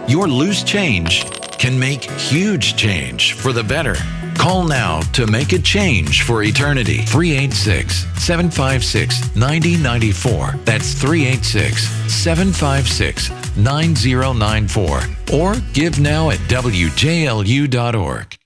Your loose change can make huge change for the better. Call now to make a change for eternity. 386-756-9094. That's 386-756-9094. Or give now at WJLU.org.